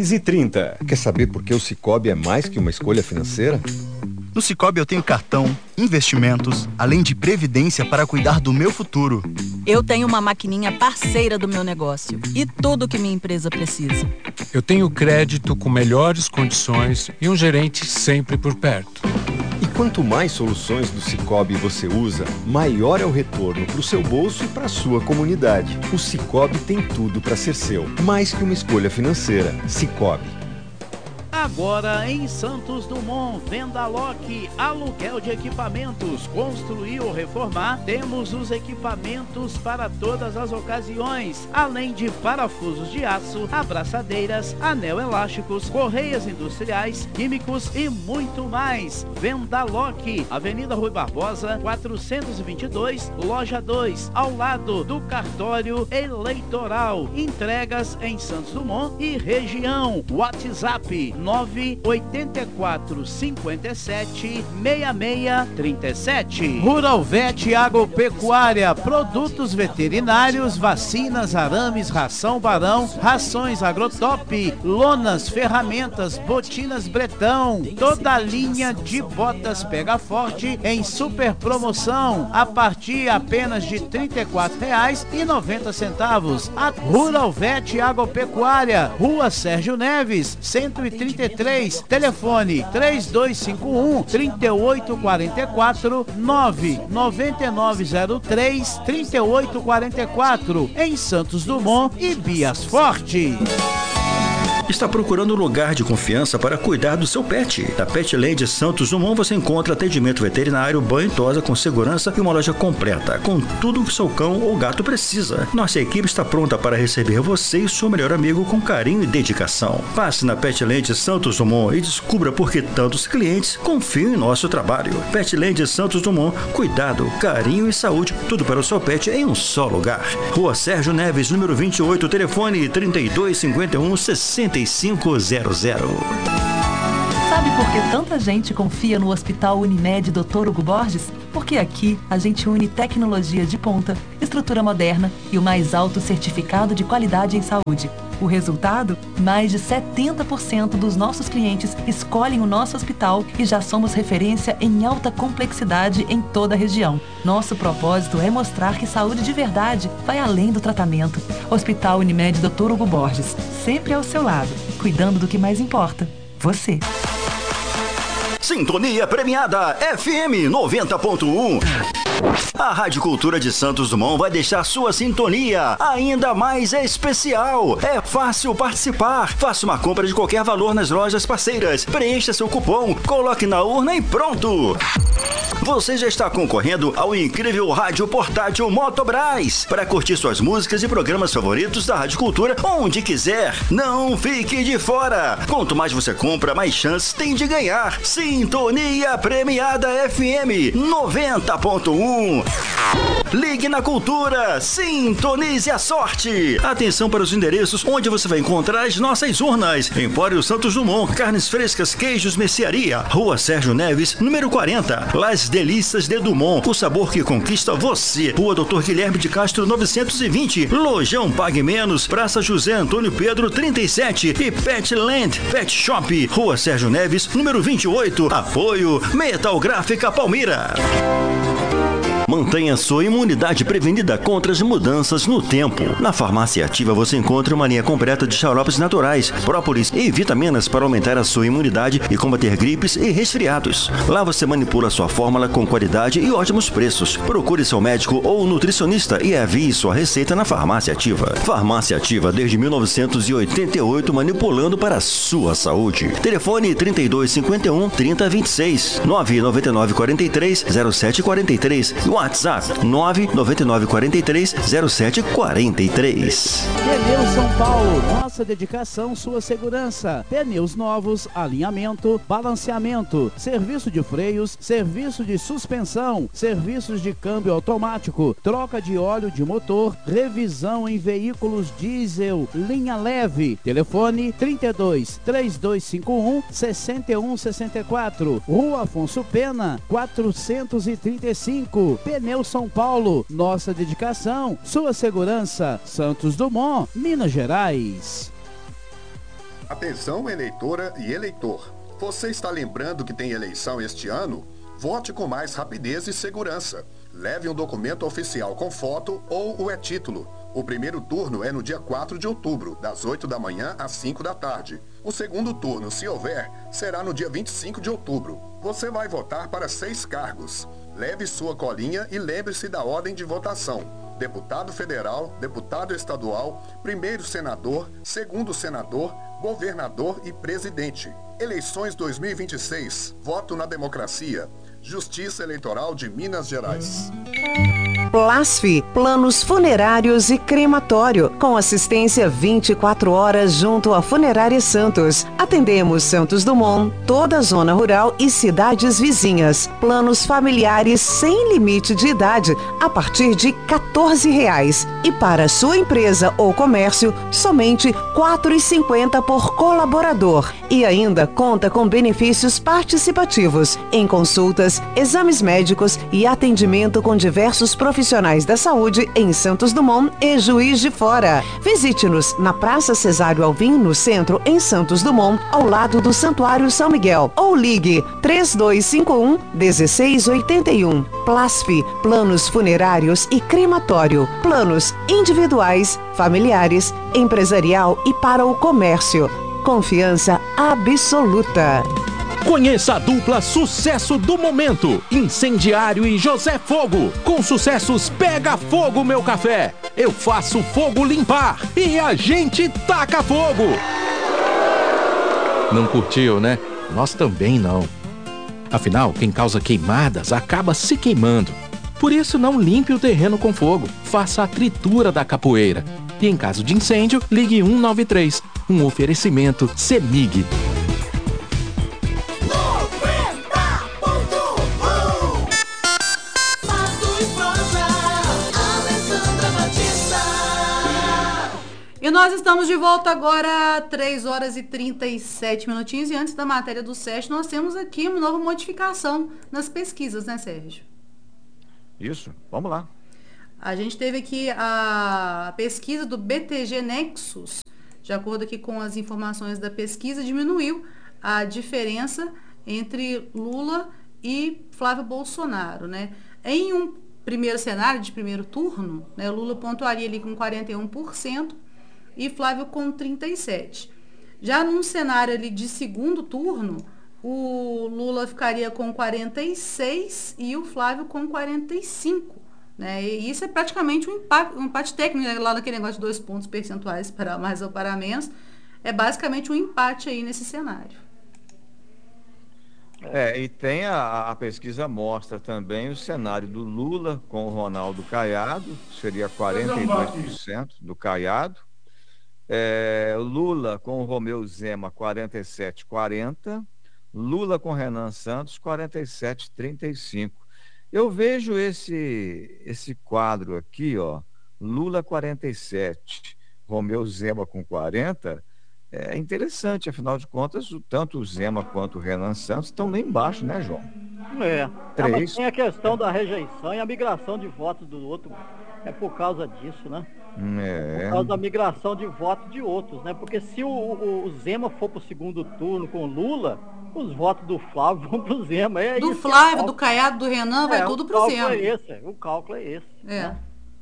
6h30. Quer saber por que o Sicoob é mais que uma escolha financeira? No Sicoob eu tenho cartão, investimentos, além de previdência para cuidar do meu futuro. Eu tenho uma maquininha parceira do meu negócio e tudo que minha empresa precisa. Eu tenho crédito com melhores condições e um gerente sempre por perto. E quanto mais soluções do Sicoob você usa, maior é o retorno para o seu bolso e para a sua comunidade. O Sicoob tem tudo para ser seu, mais que uma escolha financeira. Sicoob. Agora em Santos Dumont, Vendaloc, aluguel de equipamentos, construir ou reformar, temos os equipamentos para todas as ocasiões, além de parafusos de aço, abraçadeiras, anel elásticos, correias industriais, químicos e muito mais. Vendaloc, Avenida Rui Barbosa, 422, Loja 2, ao lado do cartório eleitoral. Entregas em Santos Dumont e região. WhatsApp 984 57 66 37. Rural Vet Agropecuária, produtos veterinários, vacinas, arames, ração Barão, rações Agrotop, lonas, ferramentas, botinas Bretão, toda a linha de botas Pega Forte em super promoção a partir apenas de R$ 34,90. A Rural Vet Agropecuária, Rua Sérgio Neves, 133, telefone 3251-3844, 99903-3844, em Santos Dumont e Bias Forte. Está procurando um lugar de confiança para cuidar do seu pet? Na Petland Santos Dumont você encontra atendimento veterinário, banho e tosa com segurança e uma loja completa, com tudo que seu cão ou gato precisa. Nossa equipe está pronta para receber você e seu melhor amigo com carinho e dedicação. Passe na Petland Santos Dumont e descubra por que tantos clientes confiam em nosso trabalho. Petland Santos Dumont, cuidado, carinho e saúde, tudo para o seu pet em um só lugar. Rua Sérgio Neves, número 28, telefone 3251-6500. Sabe por que tanta gente confia no Hospital Unimed Dr. Hugo Borges? Porque aqui a gente une tecnologia de ponta, estrutura moderna e o mais alto certificado de qualidade em saúde. O resultado? Mais de 70% dos nossos clientes escolhem o nosso hospital e já somos referência em alta complexidade em toda a região. Nosso propósito é mostrar que saúde de verdade vai além do tratamento. Hospital Unimed Dr. Hugo Borges, sempre ao seu lado, cuidando do que mais importa, você. Sintonia premiada FM 90.1. A Rádio Cultura de Santos Dumont vai deixar sua sintonia ainda mais especial. É fácil participar. Faça uma compra de qualquer valor nas lojas parceiras. Preencha seu cupom, coloque na urna e pronto. Você já está concorrendo ao incrível rádio portátil Motobras para curtir suas músicas e programas favoritos da Rádio Cultura onde quiser. Não fique de fora. Quanto mais você compra, mais chances tem de ganhar. Sintonia premiada FM 90.1. Ligue na Cultura, sintonize a sorte. Atenção para os endereços onde você vai encontrar as nossas urnas. Empório Santos Dumont, carnes frescas, queijos, mercearia. Rua Sérgio Neves, número 40. Las Delícias de Dumont, o sabor que conquista você. Rua Dr. Guilherme de Castro 920. Lojão Pague Menos, Praça José Antônio Pedro 37 e Petland Pet Shop, Rua Sérgio Neves, número 28. Apoio Metal Gráfica Palmira. Mantenha sua imunidade prevenida contra as mudanças no tempo. Na Farmácia Ativa você encontra uma linha completa de xaropes naturais, própolis e vitaminas para aumentar a sua imunidade e combater gripes e resfriados. Lá você manipula sua fórmula com qualidade e ótimos preços. Procure seu médico ou nutricionista e envie sua receita na Farmácia Ativa. Farmácia Ativa desde 1988, manipulando para a sua saúde. Telefone 3251-3026, 99943-0743. WhatsApp 99943-0743. Pneus São Paulo, nossa dedicação, sua segurança. Pneus novos, alinhamento, balanceamento, serviço de freios, serviço de suspensão, serviços de câmbio automático, troca de óleo de motor, revisão em veículos diesel, linha leve. Telefone 32-3251-6164. Rua Afonso Pena, 435. Pneus São Paulo, nossa dedicação, sua segurança. Santos Dumont, Minas Gerais. Atenção, eleitora e eleitor. Você está lembrando que tem eleição este ano? Vote com mais rapidez e segurança. Leve um documento oficial com foto ou o e-título. O primeiro turno é no dia 4 de outubro, das 8 da manhã às 5 da tarde. O segundo turno, se houver, será no dia 25 de outubro. Você vai votar para 6 cargos. Leve sua colinha e lembre-se da ordem de votação: deputado federal, deputado estadual, primeiro senador, segundo senador, governador e presidente. Eleições 2026. Voto na democracia. Justiça Eleitoral de Minas Gerais. Plasfi, planos funerários e crematório, com assistência 24 horas junto à Funerária Santos. Atendemos Santos Dumont, toda a zona rural e cidades vizinhas. Planos familiares sem limite de idade, a partir de R$14. E para sua empresa ou comércio, somente R$ 4,50 por colaborador. E ainda conta com benefícios participativos em consultas, exames médicos e atendimento com diversos profissionais da saúde em Santos Dumont e Juiz de Fora. Visite-nos na Praça Cesário Alvim, no centro, em Santos Dumont, ao lado do Santuário São Miguel. Ou ligue 3251-1681. Plasfi, planos funerários e crematório. Planos individuais, familiares, empresarial e para o comércio. Confiança absoluta. Conheça a dupla sucesso do momento, Incendiário e José Fogo. Com sucessos Pega Fogo Meu Café, Eu Faço Fogo Limpar e A Gente Taca Fogo. Não curtiu, né? Nós também não. Afinal, quem causa queimadas acaba se queimando. Por isso, não limpe o terreno com fogo. Faça a tritura da capoeira. E em caso de incêndio, ligue 193. Um oferecimento CEMIG. E nós estamos de volta agora, 3 horas e 37 minutinhos. E antes da matéria do Sérgio, nós temos aqui uma nova modificação nas pesquisas, né, Sérgio? Isso, vamos lá. A gente teve aqui a pesquisa do BTG Nexus. De acordo aqui com as informações da pesquisa, diminuiu a diferença entre Lula e Flávio Bolsonaro, né? Em um primeiro cenário de primeiro turno, né, Lula pontuaria ali com 41%, e Flávio com 37%. Já num cenário ali de segundo turno, o Lula ficaria com 46% e o Flávio com 45%. Né? E isso é praticamente um empate técnico, né? Lá naquele negócio de 2 pontos percentuais para mais ou para menos. É basicamente um empate aí nesse cenário. E tem a pesquisa mostra também o cenário do Lula com o Ronaldo Caiado, seria 42% do Caiado. Lula com o Romeu Zema, 47,40%. Lula com Renan Santos, 47,35%. Eu vejo esse quadro aqui, ó, Lula 47, Romeu Zema com 40, é interessante, afinal de contas, tanto o Zema quanto o Renan Santos estão lá embaixo, né, João? Mas tem a questão da rejeição e a migração de votos do outro, é por causa disso, né? Por causa da migração de votos de outros, né? Porque se o Zema for para o segundo turno com o Lula, os votos do Flávio vão pro Zema. Do Flávio, do Caiado, do Renan, vai tudo pro Zema. O cálculo é esse. Né?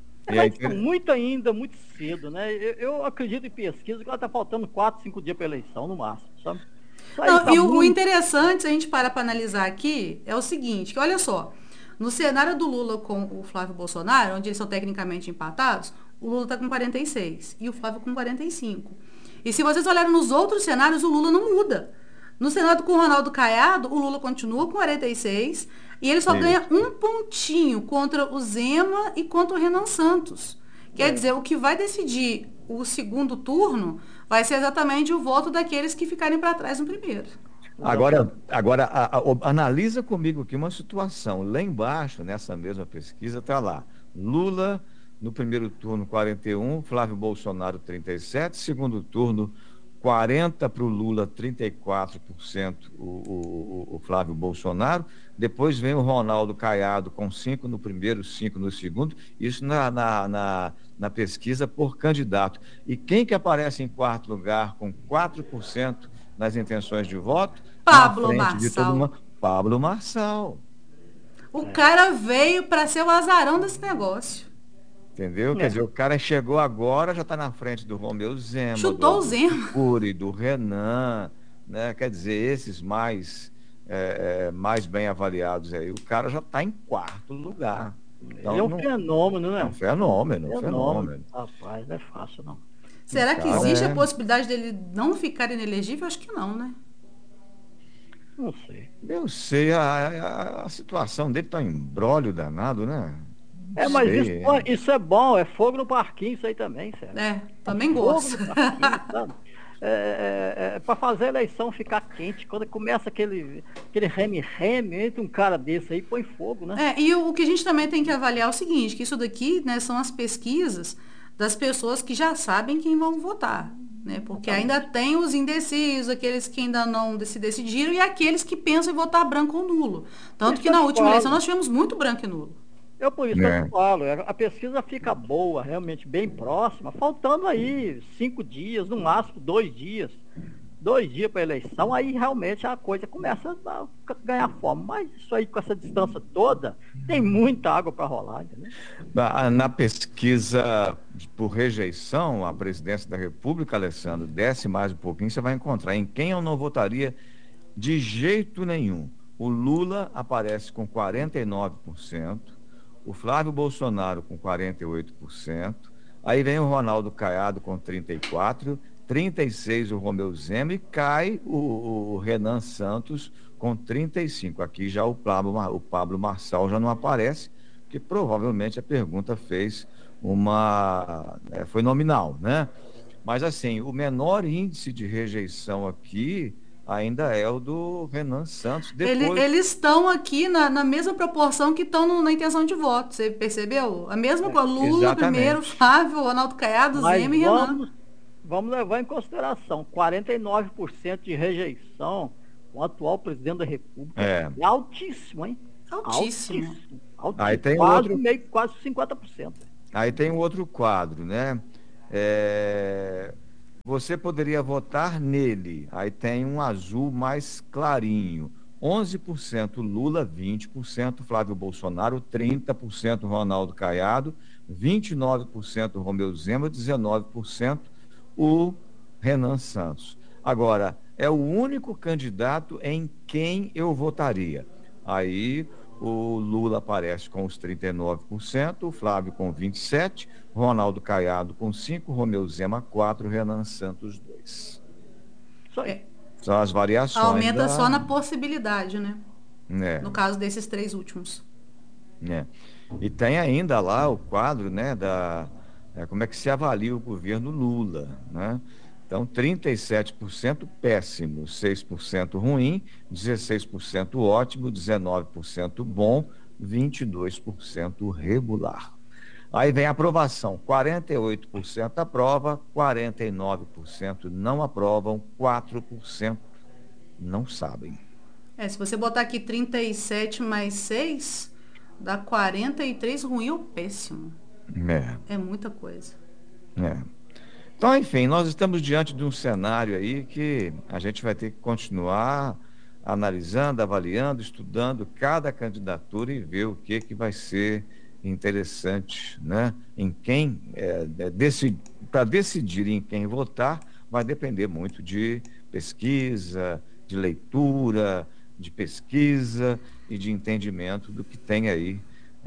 Muito cedo, né? Eu acredito em pesquisa que ela tá faltando 4, 5 dias para eleição, no máximo, sabe? O interessante, se a gente parar para analisar aqui, é o seguinte, que olha só, no cenário do Lula com o Flávio Bolsonaro, onde eles são tecnicamente empatados, o Lula está com 46% e o Flávio com 45%. E se vocês olharem nos outros cenários, o Lula não muda. No Senado com o Ronaldo Caiado, o Lula continua com 46% e ele só ganha um pontinho contra o Zema e contra o Renan Santos. Quer dizer, o que vai decidir o segundo turno vai ser exatamente o voto daqueles que ficarem para trás no primeiro. Agora analisa comigo aqui uma situação. Lá embaixo, nessa mesma pesquisa, está lá. Lula, no primeiro turno, 41%, Flávio Bolsonaro, 37%, segundo turno, 40% para o Lula, 34% o Flávio Bolsonaro. Depois vem o Ronaldo Caiado com 5% no primeiro, 5% no segundo. Isso na pesquisa por candidato. E quem que aparece em quarto lugar com 4% nas intenções de voto? Pablo na frente de todo Marçal. mundo, Pablo Marçal. O cara veio para ser o azarão desse negócio. Entendeu? Quer dizer, o cara chegou agora, já está na frente do Romeu Zema, Chutou o Zema. Cury, do Renan, né? Quer dizer, esses mais bem avaliados aí. O cara já está em quarto lugar. Então, ele é um fenômeno, né? É um fenômeno. Rapaz, não é fácil, não. Será que existe a possibilidade dele não ficar inelegível? Acho que não, né? Não sei. Eu sei, a situação dele tá um imbróglio danado, né? Mas isso é bom, é fogo no parquinho isso aí também, sério. Também gosto. Para fazer a eleição ficar quente, quando começa aquele reme-reme, entra um cara desse aí, põe fogo, né? E o que a gente também tem que avaliar é o seguinte, que isso daqui, né, são as pesquisas das pessoas que já sabem quem vão votar, né? Porque ainda tem os indecisos, aqueles que ainda não se decidiram e aqueles que pensam em votar branco ou nulo. Tanto que na última eleição nós tivemos muito branco e nulo. Por isso que eu falo, a pesquisa fica boa, realmente bem próxima, faltando aí 5 dias, no máximo 2 dias. 2 dias para a eleição, aí realmente a coisa começa a ganhar forma. Mas isso aí, com essa distância toda, tem muita água para rolar, entendeu? Na pesquisa por rejeição à presidência da República, Alessandro, desce mais um pouquinho, você vai encontrar em quem eu não votaria de jeito nenhum. O Lula aparece com 49%, o Flávio Bolsonaro com 48%, aí vem o Ronaldo Caiado com 34%, 36% o Romeu Zema e cai o Renan Santos com 35%. Aqui já o Pablo Marçal já não aparece, porque provavelmente a pergunta foi nominal, né? Mas assim, o menor índice de rejeição aqui ainda é o do Renan Santos. Eles estão aqui na mesma proporção que estão na intenção de voto, você percebeu? A mesma com a Lula, exatamente. Primeiro, Flávio, Ronaldo Caiado, Zema e Renan. Vamos levar em consideração, 49% de rejeição com o atual presidente da República. É altíssimo, hein? Altíssimo. Aí tem quase 50%. Aí tem um outro quadro, né? Você poderia votar nele. Aí tem um azul mais clarinho. 11% Lula, 20% Flávio Bolsonaro, 30% Ronaldo Caiado, 29% Romeu Zema, 19% o Renan Santos. Agora, é o único candidato em quem eu votaria. Aí o Lula aparece com os 39%, o Flávio com 27%, Ronaldo Caiado com 5%, Romeu Zema 4%, Renan Santos 2%. São as variações. Aumenta só na possibilidade, né? No caso desses 3 últimos. E tem ainda lá o quadro, né, como é que se avalia o governo Lula, né? Então, 37% péssimo, 6% ruim, 16% ótimo, 19% bom, 22% regular. Aí vem a aprovação, 48% aprova, 49% não aprovam, 4% não sabem. Se você botar aqui 37 mais 6, dá 43 ruim ou péssimo. É muita coisa. Então, enfim, nós estamos diante de um cenário aí que a gente vai ter que continuar analisando, avaliando, estudando cada candidatura e ver o que vai ser interessante, né? Em quem, para decidir em quem votar, vai depender muito de pesquisa, de leitura, de pesquisa e de entendimento do que tem aí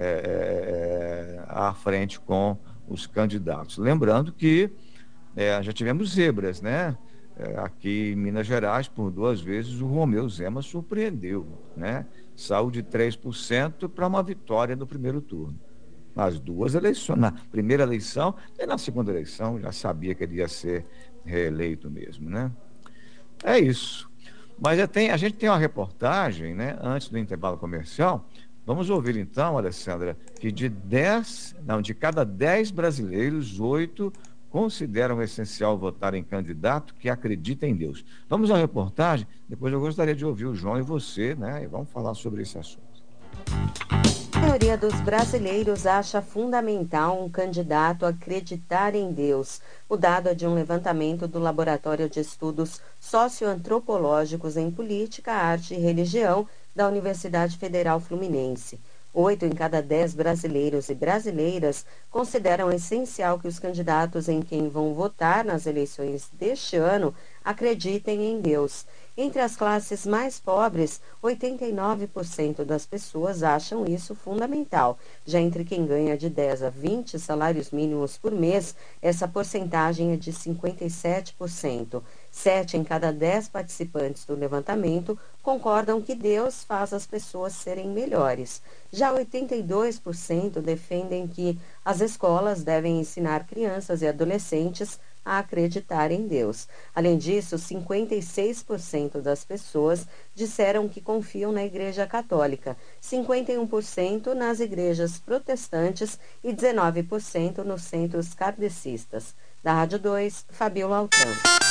à frente com os candidatos. Lembrando que já tivemos zebras, né? Aqui em Minas Gerais, por 2 vezes, o Romeu Zema surpreendeu, né? Saiu de 3% para uma vitória no primeiro turno. Nas 2 eleições, na primeira eleição e na segunda eleição, já sabia que ele ia ser reeleito mesmo, né? É isso. Mas a gente tem uma reportagem, né? Antes do intervalo comercial. Vamos ouvir então, Alessandra, que de cada 10 brasileiros, 8 consideram essencial votar em candidato que acredita em Deus. Vamos à reportagem, depois eu gostaria de ouvir o João e você, né? E vamos falar sobre esse assunto. A maioria dos brasileiros acha fundamental um candidato acreditar em Deus. O dado é de um levantamento do Laboratório de Estudos Socioantropológicos em Política, Arte e Religião da Universidade Federal Fluminense. 8 em cada 10 brasileiros e brasileiras consideram essencial que os candidatos em quem vão votar nas eleições deste ano acreditem em Deus. Entre as classes mais pobres, 89% das pessoas acham isso fundamental. Já entre quem ganha de 10 a 20 salários mínimos por mês, essa porcentagem é de 57%. 7 em cada 10 participantes do levantamento concordam que Deus faz as pessoas serem melhores. Já 82% defendem que as escolas devem ensinar crianças e adolescentes a acreditar em Deus. Além disso, 56% das pessoas disseram que confiam na Igreja Católica, 51% nas igrejas protestantes e 19% nos centros kardecistas. Da Rádio 2, Fabiola Altran.